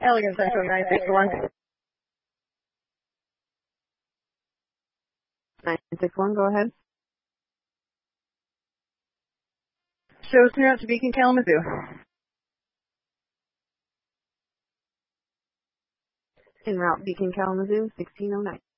Elegant Central United 6-1. 961, go ahead. Shows clear out to Beacon, Kalamazoo. En route, Beacon, Kalamazoo, 1609.